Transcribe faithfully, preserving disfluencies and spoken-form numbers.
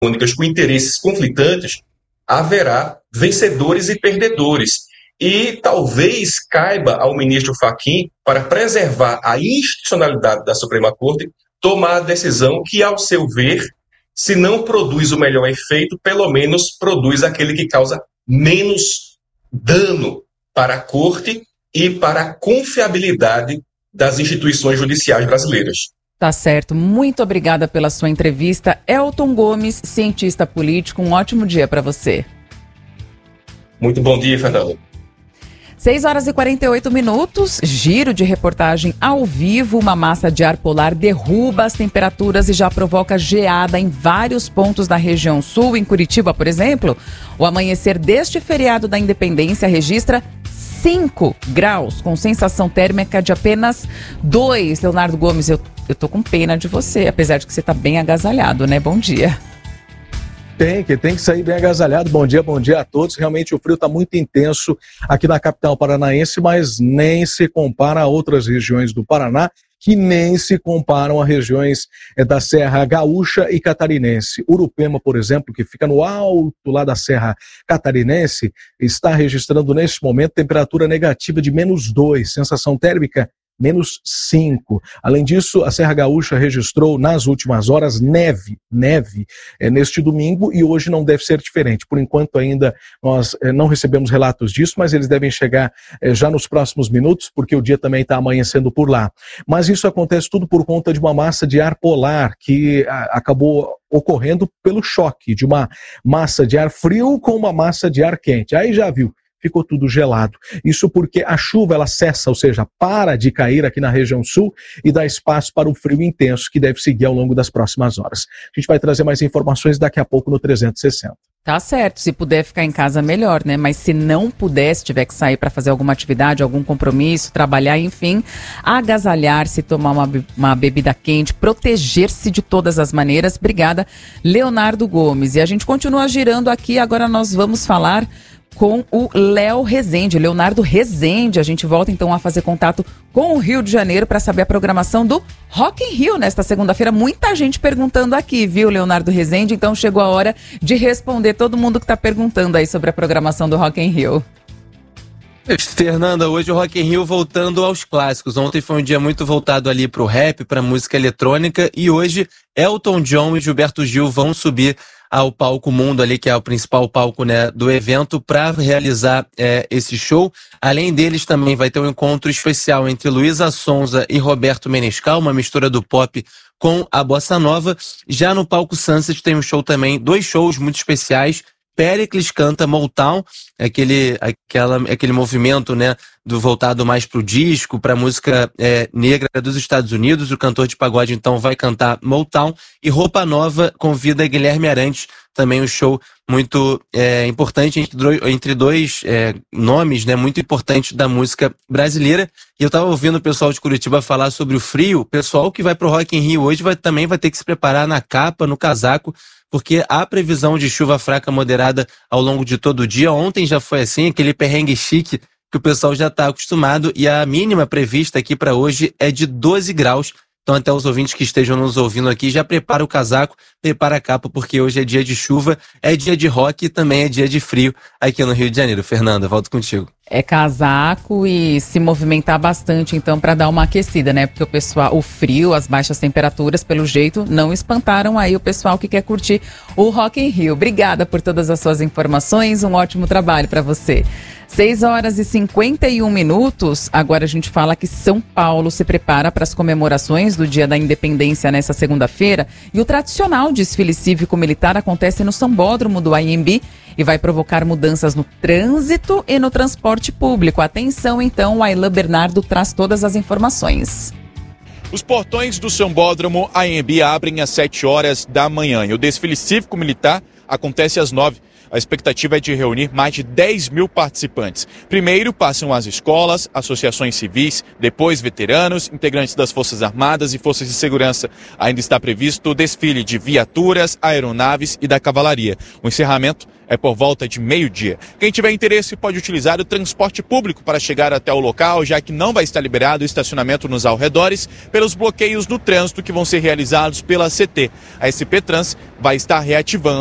únicas com interesses conflitantes, haverá vencedores e perdedores. E talvez caiba ao ministro Fachin, para preservar a institucionalidade da Suprema Corte, tomar a decisão que, ao seu ver, se não produz o melhor efeito, pelo menos produz aquele que causa menos dano para a Corte e para a confiabilidade das instituições judiciais brasileiras. Tá certo. Muito obrigada pela sua entrevista. Elton Gomes, cientista político, um ótimo dia para você. Muito bom dia, Fernando. seis horas e quarenta e oito minutos, giro de reportagem ao vivo. Uma massa de ar polar derruba as temperaturas e já provoca geada em vários pontos da região sul. Em Curitiba, por exemplo, o amanhecer deste feriado da Independência registra cinco graus, com sensação térmica de apenas dois. Leonardo Gomes, eu, eu tô com pena de você, apesar de que você tá bem agasalhado, né? Bom dia. Tem que, tem que sair bem agasalhado. Bom dia, bom dia a todos. Realmente o frio está muito intenso aqui na capital paranaense, mas nem se compara a outras regiões do Paraná, que nem se comparam a regiões é, da Serra Gaúcha e Catarinense. Urupema, por exemplo, que fica no alto lá da Serra Catarinense, está registrando neste momento temperatura negativa de menos dois, sensação térmica menos cinco. Além disso, a Serra Gaúcha registrou nas últimas horas neve, neve é, neste domingo, e hoje não deve ser diferente. Por enquanto ainda nós é, não recebemos relatos disso, mas eles devem chegar é, já nos próximos minutos, porque o dia também está amanhecendo por lá. Mas isso acontece tudo por conta de uma massa de ar polar que a, acabou ocorrendo pelo choque de uma massa de ar frio com uma massa de ar quente. Aí já viu. Ficou tudo gelado. Isso porque a chuva ela cessa, ou seja, para de cair aqui na região sul e dá espaço para o frio intenso que deve seguir ao longo das próximas horas. A gente vai trazer mais informações daqui a pouco no trezentos e sessenta. Tá certo, se puder ficar em casa melhor, né? Mas se não puder, se tiver que sair para fazer alguma atividade, algum compromisso, trabalhar, enfim, agasalhar-se, tomar uma, uma bebida quente, proteger-se de todas as maneiras. Obrigada, Leonardo Gomes. E a gente continua girando aqui, agora nós vamos falar com o Léo Rezende, Leonardo Rezende. A gente volta então a fazer contato com o Rio de Janeiro para saber a programação do Rock in Rio nesta segunda-feira. Muita gente perguntando aqui, viu, Leonardo Rezende? Então chegou a hora de responder todo mundo que está perguntando aí sobre a programação do Rock in Rio. Fernanda, hoje o Rock in Rio voltando aos clássicos. Ontem foi um dia muito voltado ali pro rap, pra música eletrônica, e hoje Elton John e Gilberto Gil vão subir ao palco Mundo ali, que é o principal palco, né, do evento, para realizar é, esse show. Além deles, também vai ter um encontro especial entre Luísa Sonza e Roberto Menescal, uma mistura do pop com a bossa nova. Já no palco Sunset tem um show também, dois shows muito especiais. Péricles canta Motown, aquele, aquela, aquele movimento, né, do voltado mais pro disco, pra música é, negra dos Estados Unidos. O cantor de pagode, então, vai cantar Motown. E Roupa Nova convida Guilherme Arantes, também um show muito é, importante entre, entre dois é, nomes, né, muito importantes da música brasileira. E eu tava ouvindo o pessoal de Curitiba falar sobre o frio. O pessoal que vai pro Rock in Rio hoje vai, também vai ter que se preparar na capa, no casaco, porque há previsão de chuva fraca moderada ao longo de todo o dia. Ontem já foi assim, aquele perrengue chique que o pessoal já está acostumado, e a mínima prevista aqui para hoje é de doze graus. Então até os ouvintes que estejam nos ouvindo aqui, já prepara o casaco, prepara a capa, porque hoje é dia de chuva, é dia de rock e também é dia de frio aqui no Rio de Janeiro. Fernanda, volto contigo. É casaco e se movimentar bastante, então, para dar uma aquecida, né? Porque o pessoal, o frio, as baixas temperaturas, pelo jeito, não espantaram aí o pessoal que quer curtir o Rock in Rio. Obrigada por todas as suas informações, um ótimo trabalho para você. seis horas e cinquenta e um minutos, agora a gente fala que São Paulo se prepara para as comemorações do Dia da Independência nessa segunda-feira, e o tradicional desfile cívico-militar acontece no Sambódromo do Anhembi e vai provocar mudanças no trânsito e no transporte público. Atenção, então, o Ailan Bernardo traz todas as informações. Os portões do Sambódromo Anhembi abrem às sete horas da manhã e o desfile cívico-militar acontece às nove. a expectativa é de reunir mais de dez mil participantes. Primeiro passam as escolas, associações civis, depois veteranos, integrantes das Forças Armadas e Forças de Segurança. Ainda está previsto o desfile de viaturas, aeronaves e da cavalaria. O encerramento é por volta de meio-dia. Quem tiver interesse pode utilizar o transporte público para chegar até o local, já que não vai estar liberado o estacionamento nos arredores pelos bloqueios no trânsito que vão ser realizados pela C T. A S P Trans vai estar reativando